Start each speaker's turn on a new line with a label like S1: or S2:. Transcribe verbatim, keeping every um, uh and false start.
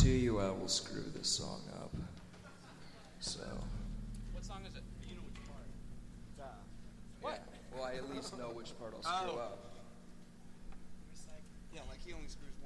S1: to you, I will screw this song up. So.
S2: What song is it? You know which part.
S3: Uh,
S1: What? Well, I at least know which part I'll screw
S3: Oh.
S1: up.
S3: Yeah, like he only screws